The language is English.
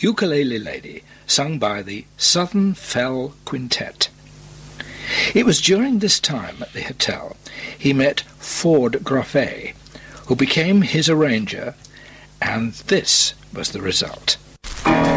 Ukulele Lady, sung by the Southern Fell Quintet. It was during this time at the hotel he met Ford Groffet, who became his arranger, and this was the result.